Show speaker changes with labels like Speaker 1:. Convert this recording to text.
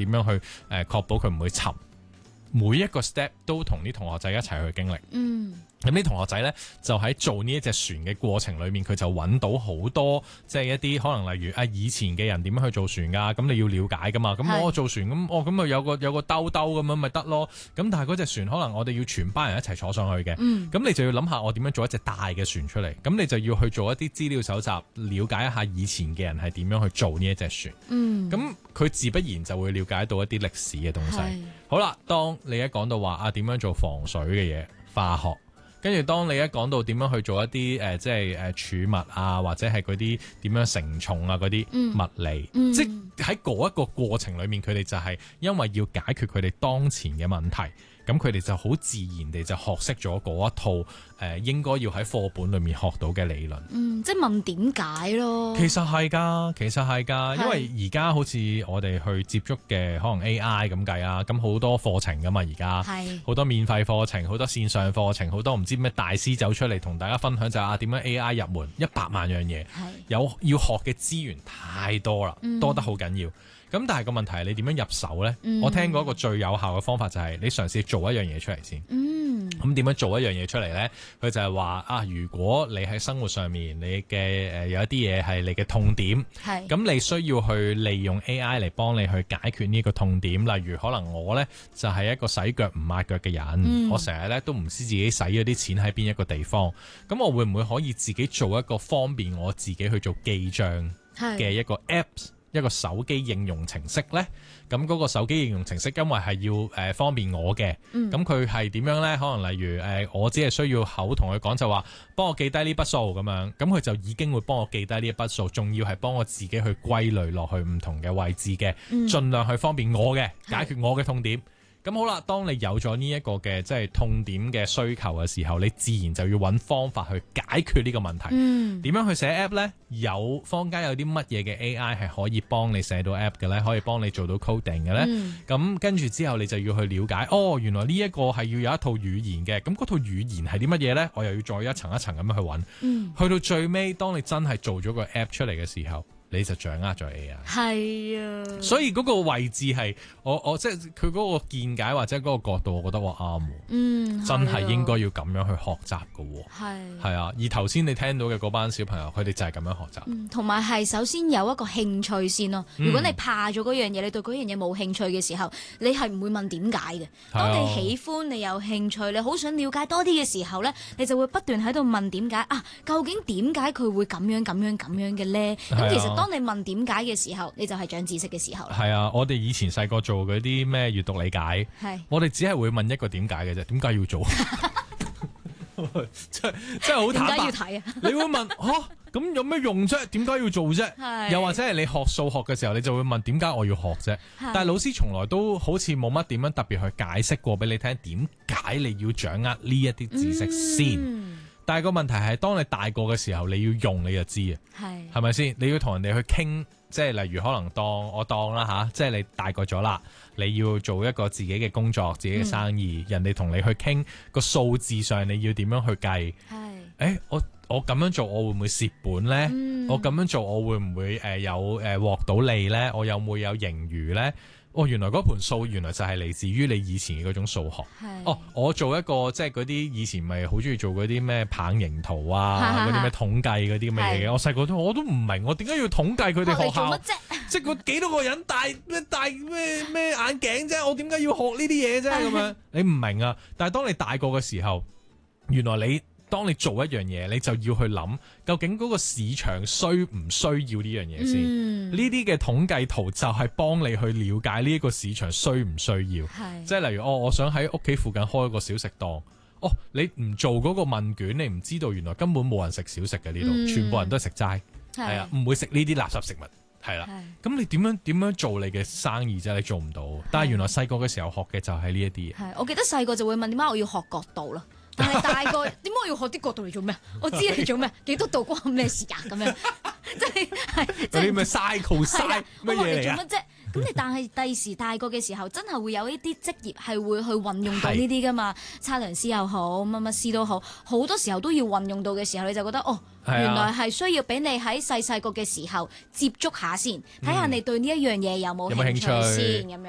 Speaker 1: 點樣去確保佢唔會沉。每一個 step 都同啲同學仔一齊去經歷。咁啲同學仔呢，就喺做呢一隻船嘅過程裏面，佢就揾到好多即係一啲可能例如以前嘅人點樣去做船㗎，咁你要了解㗎嘛。咁我做船咁咁咪有個兜咁樣咪得咯。咁但係嗰隻船可能我哋要全班人一齊坐上去嘅。咁你就要諗下我點樣做一隻大嘅船出嚟。咁你就要去做一啲資料搜集，了解一下以前嘅人係點樣去做呢一隻船。咁佢自不然就會了解到一啲歷史嘅東西。好啦，當你一講到話點樣做防水嘅嘢，化學。跟住，當你一講到點樣去做一啲即係儲物啊，或者係嗰啲點樣承重啊嗰啲物理，即喺嗰一個過程裏面，佢哋就係因為要解決佢哋當前嘅問題，咁佢哋就好自然地就學識咗嗰一套應該要喺課本裏面學到嘅理論。
Speaker 2: 即係問點解咯。其實
Speaker 1: 係㗎，因為而家好似我哋去接觸嘅可能 AI 咁計啊，咁好多課程㗎嘛，而家好多免費課程，好多線上課程，好多唔知咩大師走出嚟同大家分享就係點樣 AI 入門100萬樣嘢，有要學嘅資源太多啦，多得好緊要。咁但係個問題係你點樣入手呢？我聽過一個最有效嘅方法就係你嘗試做一樣嘢出嚟先。咁點樣做一樣嘢出嚟呢？佢就係話如果你喺生活上面你嘅有一啲嘢係你嘅痛點，咁你需要去利用 AI 嚟幫你去解決呢個痛點。例如可能我呢就係一個洗腳唔抹腳嘅人，我成日呢都唔知自己使咗啲錢喺邊一個地方。咁我會唔會可以自己做一個方便我自己去做記帳嘅一個 Apps？一個手機應用程式呢，咁嗰個手機應用程式因為係要方便我嘅，咁佢係點樣呢？可能例如我只係需要口同佢講就話，幫我記低呢筆數咁樣，咁佢就已經會幫我記低呢一筆數，仲要係幫我自己去歸類落去唔同嘅位置嘅，盡量去方便我嘅，解決我嘅痛點。咁好啦，當你有咗呢一個嘅即係痛點嘅需求嘅時候，你自然就要揾方法去解決呢個問題。點樣去寫 app 呢？有坊間有啲乜嘢嘅 AI 係可以幫你寫到 app 嘅呢？可以幫你做到 coding 嘅呢？咁跟住之後你就要去了解，原來呢一個係要有一套語言嘅，咁嗰套語言係啲乜嘢呢？我又要再一層一層咁樣去揾。去到最尾，當你真係做咗個 app 出嚟嘅時候，你就掌握咗 AI。
Speaker 2: 係啊，所
Speaker 1: 以嗰個位置係我即係佢嗰個見解或者嗰個角度，我覺得我啱喎。真係應該要咁樣去學習㗎喎。係啊，而頭先你聽到嘅嗰班小朋友，佢哋就係咁樣學習。
Speaker 2: 同埋係首先有一個興趣先咯。如果你怕咗嗰樣嘢，你對嗰樣嘢冇興趣嘅時候，你係唔會問點解嘅。當你喜歡，你有興趣，你好想了解多啲嘅時候呢，你就會不斷喺度問點解究竟點解佢會咁樣嘅呢？咁其實當你問點解嘅時候，你就係長知識嘅時候啦。係
Speaker 1: 啊，我哋以前細個做嗰啲咩閱讀理解，我哋只係會問一個點解嘅啫，點解要做？真係好坦白。點解要睇啊？你會問咁有咩用啫？點解要做啫？又或者係你學數學嘅時候，你就會問點解我要學啫？但係老師從來都好似冇乜點樣特別去解釋過俾你聽，點解你要掌握呢一啲知識先？但係個問題係，當你大個嘅時候，你要用你就知啊，係咪先？你要同人哋去傾，即係例如可能當啦即係你大個咗啦，你要做一個自己嘅工作、自己嘅生意，人哋同你去傾個數字上，你要點樣去計？我咁樣做，我會唔會蝕本呢？我咁樣做，我會唔會有獲到利呢？我有冇有盈餘呢？原來嗰盤數原來就係嚟自於你以前嘅嗰種數學。我做一個即係嗰啲以前咪好中意做嗰啲咩棒形圖啊，嗰啲咩統計嗰啲咁嘅嘢嘅。我細個我都唔明，我點解要統計佢哋學校？即係幾多個人戴咩眼鏡啫？我點解要學呢啲嘢啫？咁樣你唔明啊！但係當你大個嘅時候，原來當你做一樣嘢，你就要去諗究竟嗰個市場需唔需要呢樣嘢先？呢啲嘅統計圖就係幫你去了解呢一個市場需唔需要。即係例如我想喺屋企附近開一個小食檔。你唔做嗰個問卷，你唔知道原來根本冇人食小食嘅呢度，全部人都係食齋，係啊，唔會食呢啲垃圾食物，係啦。咁你點樣做你嘅生意啫？你做唔到。但係原來細個嘅時候學嘅就係呢一啲嘢。
Speaker 2: 我記得細個就會問點解我要學角度咯。但係大個點解我要學啲角度嚟做咩？我知你做咩？幾多度關咩事咁樣？即係
Speaker 1: 咩 cycle 乜嘢嚟
Speaker 2: 做乜啫？咁你但係第時大個嘅時候，真係會有一啲職業係會去運用到呢啲噶嘛？測量師又好，乜乜師都好，好多時候都要運用到嘅時候，你就覺得原來係需要俾你喺細個嘅時候接觸下先，睇下你對呢一樣嘢有冇興趣先咁樣。